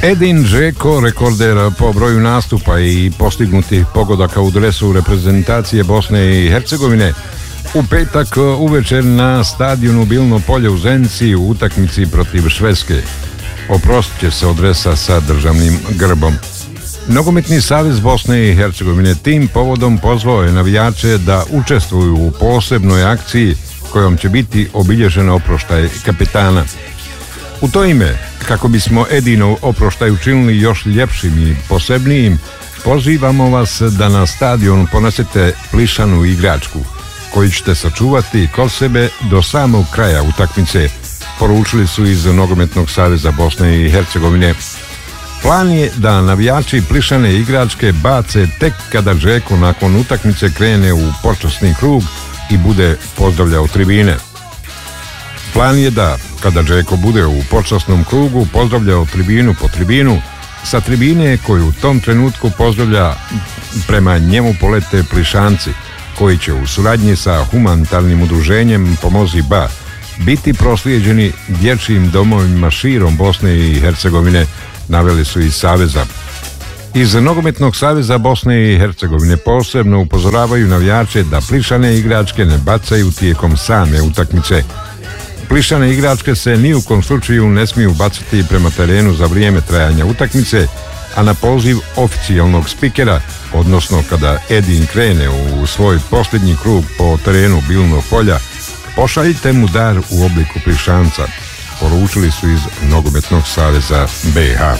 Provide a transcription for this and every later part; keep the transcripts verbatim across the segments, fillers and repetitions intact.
Edin Džeko, rekorder po broju nastupa i postignutih pogodaka u dresu reprezentacije Bosne i Hercegovine, u petak uvečer na stadionu Bilno polje u Zenici u utakmici protiv Švedske oprostit će se od dresa sa državnim grbom. Nogometni savez Bosne i Hercegovine tim povodom pozvao je navijače da učestvuju u posebnoj akciji kojom će biti obilježen oproštaj kapetana. U to ime, kako bismo Edinov oproštaj učinili još ljepšim i posebnijim, pozivamo vas da na stadion ponesete plišanu igračku koju ćete sačuvati kod sebe do samog kraja utakmice, poručili su iz Nogometnog saveza Bosne i Hercegovine. Plan je da navijači plišane igračke bace tek kada Džeko nakon utakmice krene u počasni krug i bude pozdravljao tribine. Plan je da kada Džeko bude u počasnom krugu pozdravljao tribinu po tribinu, sa tribine koju u tom trenutku pozdravlja prema njemu polete plišanci koji će u suradnji sa humanitarnim udruženjem Pomozi Ba biti proslijeđeni dječjim domovima širom Bosne i Hercegovine, naveli su iz Saveza. Iz Nogometnog saveza Bosne i Hercegovine posebno upozoravaju navijače da plišane igračke ne bacaju tijekom same utakmice. Plišane igračke se ni u kom slučaju ne smiju bacati prema terenu za vrijeme trajanja utakmice, a na poziv oficijalnog spikera, odnosno kada Edin krene u svoj posljednji krug po terenu Bilnog polja, pošaljite mu dar u obliku plišanca, poručili su iz Nogometnog saveza be ha.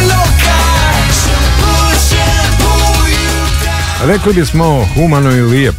Rekli bismo humano i lijepo,